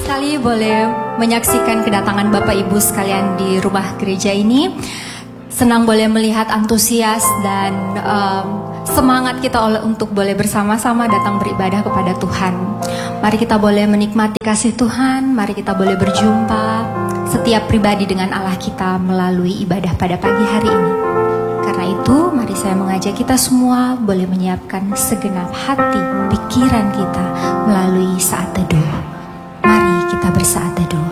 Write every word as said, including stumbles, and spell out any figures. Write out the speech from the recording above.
sekali boleh menyaksikan kedatangan Bapak Ibu sekalian di rumah gereja ini. Senang boleh melihat antusias dan um, semangat kita oleh untuk boleh bersama-sama datang beribadah kepada Tuhan. Mari kita boleh menikmati kasih Tuhan, mari kita boleh berjumpa setiap pribadi dengan Allah kita melalui ibadah pada pagi hari ini. Karena itu, mari saya mengajak kita semua boleh menyiapkan segenap hati, pikiran kita melalui saat teduh. Mari kita bersaat teduh.